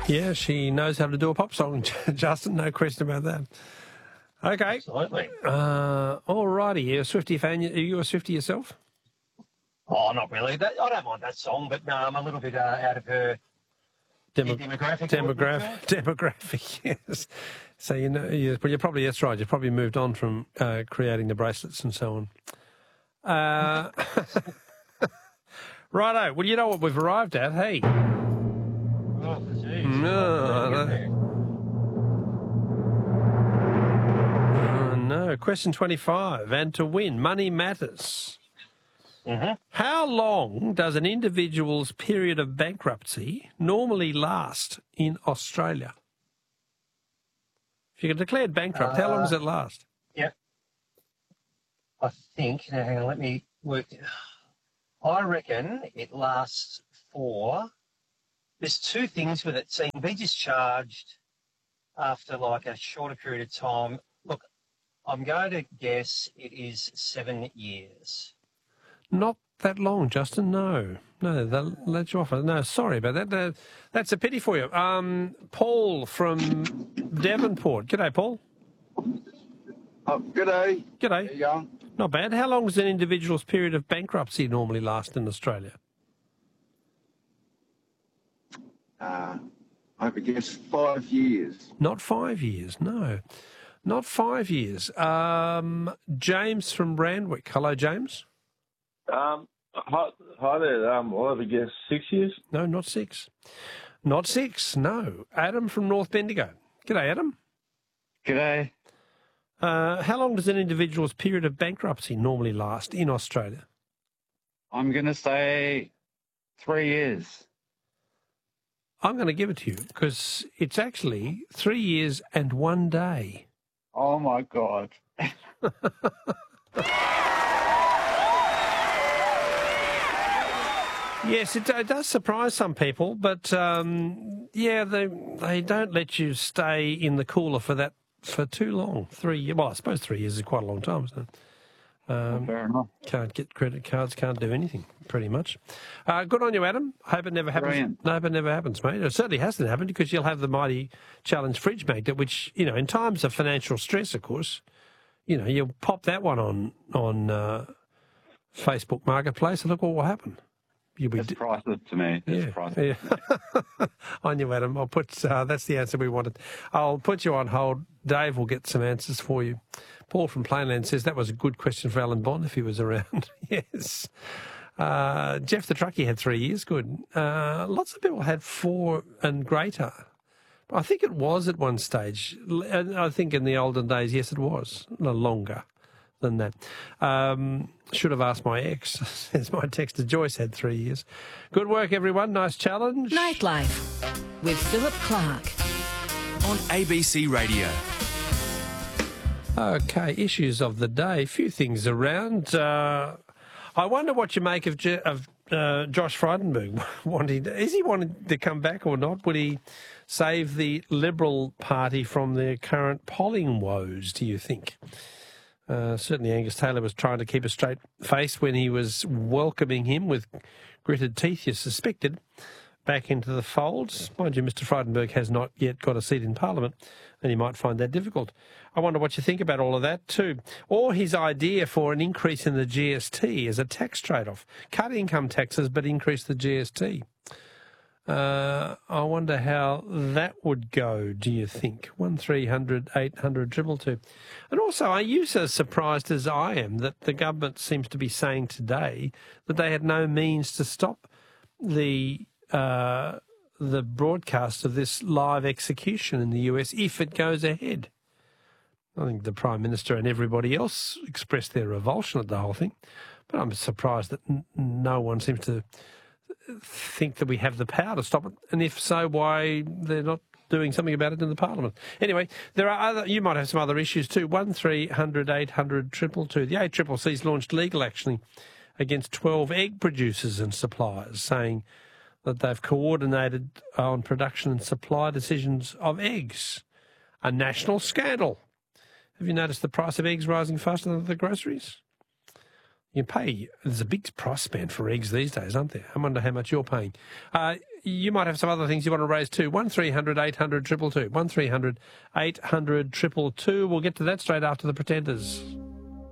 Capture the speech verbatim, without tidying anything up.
Yeah, she knows how to do a pop song, Justin, no question about that. Okay. Absolutely. Uh, all righty. You're a Swiftie fan. Are you a Swiftie yourself? Oh, not really. That, I don't mind that song, but no, I'm a little bit uh, out of her Demo- demographic. Demographic, demographic, yes. So, you know, you, well, you're probably, that's right, you've probably moved on from uh, creating the bracelets and so on. Uh, righto. Well, you know what we've arrived at, hey? Oh, geez. No, no. Oh, no. Question twenty-five. And to win, money matters. Mm-hmm. How long does an individual's period of bankruptcy normally last in Australia? If you get declared bankrupt, uh, how long does it last? Yep. I think, now hang on, let me work. I reckon it lasts for, there's two things with it. So you can be discharged after like a shorter period of time. Look, I'm going to guess it is seven years. Not that long, Justin, no. No, they'll let you off. No, sorry about that. that. That's a pity for you. Um, Paul from Devonport. G'day, Paul. Oh, g'day. G'day. How you going? Not bad. How long does an individual's period of bankruptcy normally last in Australia? Uh, I would guess five years. Not five years, no. Not five years. Um, James from Randwick. Hello, James. Um, hi, hi there. Um, I'll have a guess. Six years? No, not six. Not six, no. Adam from North Bendigo. G'day, Adam. G'day. Uh, how long does an individual's period of bankruptcy normally last in Australia? I'm going to say three years. I'm going to give it to you because it's actually three years and one day. Oh, my God. Yes, it, it does surprise some people, but um, yeah, they they don't let you stay in the cooler for that for too long. Three years, well, I suppose three years is quite a long time, isn't it? Um, Fair enough. Can't get credit cards, can't do anything, pretty much. Uh, good on you, Adam. Hope it never happens. Brilliant. No, hope it never happens, mate. It certainly hasn't happened because you'll have the mighty Challenge fridge magnet, which, you know, in times of financial stress, of course, you know, you'll pop that one on on uh, Facebook Marketplace and look what will happen. You'll be It's priceless to me. It's yeah, priceless. Yeah. On you, Adam. I'll put. Uh, that's the answer we wanted. I'll put you on hold. Dave will get some answers for you. Paul from Plainland says that was a good question for Alan Bond if he was around. Yes. Uh, Jeff the truckie had three years. Good. Uh, lots of people had four and greater. I think it was at one stage. I think in the olden days, yes, it was no longer than that. Um, should have asked my ex, says my texter Joyce had three years. Good work, everyone. Nice challenge. Nightlife with Philip Clark on A B C Radio. Okay, issues of the day. A few things around. Uh, I wonder what you make of, Je- of uh, Josh Frydenberg wanting. To, is he wanting to come back or not? Would he save the Liberal Party from their current polling woes, do you think? Uh, certainly Angus Taylor was trying to keep a straight face when he was welcoming him with gritted teeth, you suspected, back into the folds. Mind you, Mister Frydenberg has not yet got a seat in Parliament, and he might find that difficult. I wonder what you think about all of that too. Or his idea for an increase in the G S T as a tax trade-off. Cut income taxes but increase the G S T. Uh, I wonder how that would go, do you think? one three hundred eight hundred two two two. And also, are you as surprised as I am that the government seems to be saying today that they had no means to stop the uh, the broadcast of this live execution in the U S if it goes ahead? I think the Prime Minister and everybody else expressed their revulsion at the whole thing. But I'm surprised that n- no one seems to think that we have the power to stop it, and if so, why they're not doing something about it in the Parliament. Anyway, there are other. You might have some other issues too. One three hundred eight hundred two two two. The A C C C's launched legal action against twelve egg producers and suppliers, saying that they've coordinated on production and supply decisions of eggs. A national scandal. Have you noticed the price of eggs rising faster than the groceries? You pay, there's a big price span for eggs these days, aren't there? I wonder how much you're paying. Uh, you might have some other things you want to raise too. one three hundred eight hundred two two two. one three hundred eight hundred two two two. We'll get to that straight after the Pretenders.